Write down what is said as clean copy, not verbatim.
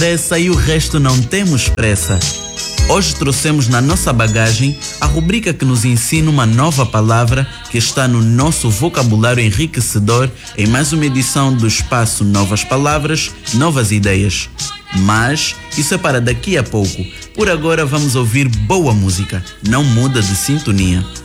Pressa e o resto não temos pressa. Hoje trouxemos na nossa bagagem a rubrica que nos ensina uma nova palavra que está no nosso vocabulário enriquecedor em mais uma edição do espaço Novas Palavras, Novas Ideias. Mas isso é para daqui a pouco. Por agora vamos ouvir boa música. Não muda de sintonia.